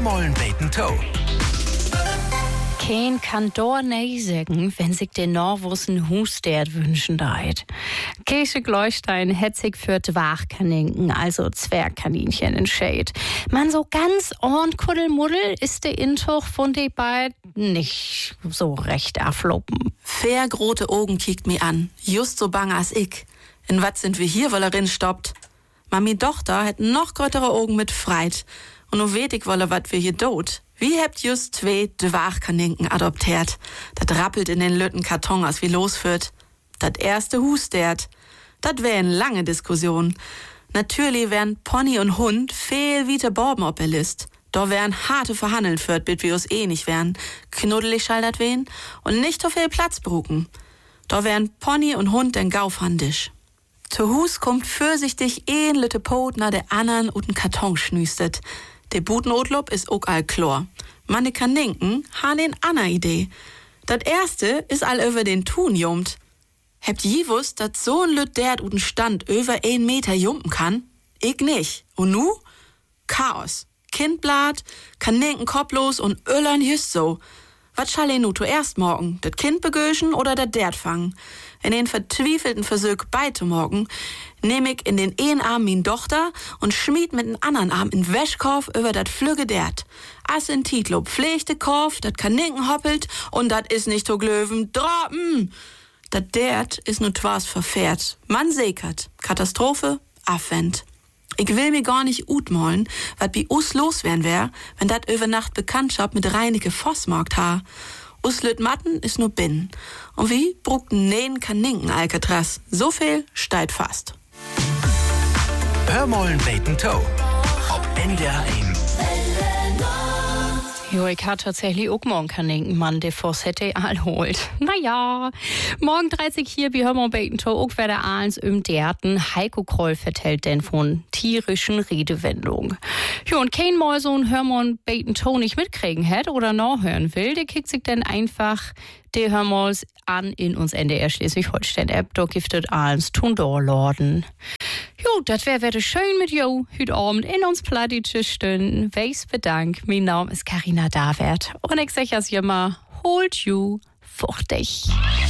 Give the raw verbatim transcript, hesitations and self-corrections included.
Hörmollen beten Toe. Kein kann dort nee sagen, wenn sich der Norwus ein Hustert wünschen deit. Käse Gleustein hätt sich für Dwachkaninken, also Zwergkaninchen, entscheidet. Man so ganz orn Kuddelmuddel ist der Intuch von de beiden nicht so recht afloppen. Fair grote Augen kiekt mi an, just so bang as ich. In wat sind wir hier, weil er rin stoppt? Mami Tochter hätt noch grötere Augen mit Freit. Und nu weet ich wolle, wat wir hier dot. Wie habt just zwei Dwachkaninken adoptiert? Dat rappelt in den lütten Karton, als wie losführt. Dat erste hustert. Dat wär eine lange Diskussion. Natürlich wären Pony und Hund viel wie der Borben op der List. Da wären harte Verhandeln führt, bit wir uns eh nicht wären. Knuddelig schall dat wen und nicht so viel Platz bruken. Da wären Pony und Hund den Gaufhandisch. Zu Hus kommt fürsichtig een lütte Pot na der andern und den Karton schnüstet. Der Butenotlob ist ook all chlor. Manne Kaninken han en anna Idee. Dat erste is all über den Thun jummt. Habt je wusst, dat so ein Lüt dert uten Stand über ein Meter jumpen kann? Ich nicht. Und nu? Chaos. Kindblat, Kaninken kopflos und Öllern just so. Was schall ich nu zuerst morgen? Dat Kind begöschen oder dat dert fangen? In den verzweifelten Versuch beide morgen nehm ich in den einen Arm min Tochter und schmied mit den anderen Arm in Wäschkorf über dat Flügge dert. As in Titlob pflegte Korf, dat Kaninken hoppelt und dat is nicht to glöwen, droppen. Dat dert is nu twas verfährt. Man sekert. Katastrophe, Affend. Ich will mir gar nicht utmollen, wat bi us los wären wär, wenn dat über Nacht Bekanntschaft mit Reineke Vossmarkt ha. Us lüt Matten is nur binnen. Und wie bruckten nähen Kaninken Alcatraz? So viel steigt fast. Hörmollen beten Toe. Ob N D R eins. Jo, ich hat tatsächlich auch morgen Kaninken, Mann, der Voss hätte all holt. Naja, morgen dreißig hier bei Hörmollen beten Toe, auch wer der Ahlens im Derten. Heiko Kroll vertellt denn von tierischen Redewendungen. Jo, und kein Mal so ein Hörmollen beten Toe nicht mitkriegen hätte oder noch hören will, der kickt sich dann einfach die Hörmolls an in uns N D R Schleswig-Holstein-App, da giftet Ahlens Tundorlorden. Jo, das wär wär schön mit jo, heute Abend in uns Plattitsche Stunden. Weis bedank, mein Name ist Carina Davert. Und ich sag as immer, hold you fuchtig.